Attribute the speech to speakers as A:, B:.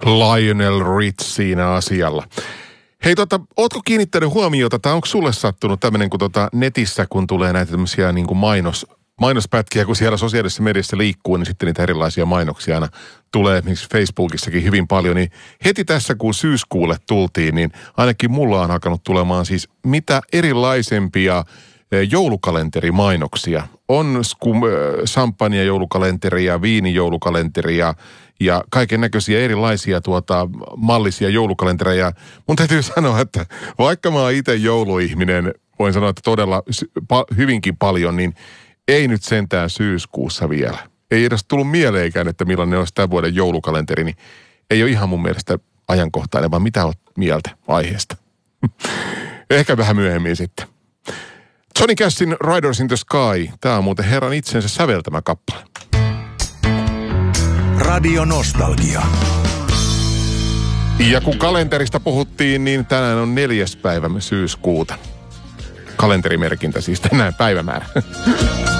A: Lionel Rich siinä asialla. Hei, ootko kiinnittänyt huomiota, tai onko sulle sattunut tämmöinen, kun netissä, kun tulee näitä tämmöisiä niin kuin mainospätkiä, kun siellä sosiaalisessa mediassa liikkuu, niin sitten niitä erilaisia mainoksia aina tulee, esimerkiksi Facebookissakin hyvin paljon, niin heti tässä, kun syyskuulle tultiin, niin ainakin mulla on alkanut tulemaan siis mitä erilaisempia joulukalenterimainoksia. On champagne-joulukalenteria, viinijoulukalenteria ja kaiken näköisiä erilaisia mallisia joulukalentereja. Mun täytyy sanoa, että vaikka mä oon itse jouluihminen, voin sanoa, että todella hyvinkin paljon, niin ei nyt sentään syyskuussa vielä. Ei edes tullut mieleenkään, että millainen olisi tämän vuoden joulukalenteri, niin ei ole ihan mun mielestä ajankohtainen, vaan mitä oot mieltä aiheesta. Ehkä vähän myöhemmin sitten. Johnny Cashin Riders in the Sky. Tämä on muuten herran itsensä säveltämä kappale.
B: Radio Nostalgia.
A: Ja kun kalenterista puhuttiin, niin tänään on 4. päivä syyskuuta. Kalenterimerkintä siis tänään päivämäärä.